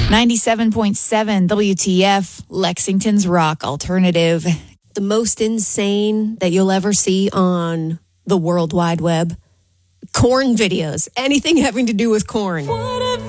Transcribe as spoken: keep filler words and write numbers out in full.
ninety-seven point seven W T F, Lexington's rock alternative. The most insane that you'll ever see on the World Wide Web. Corn videos. Anything having to do with corn. What if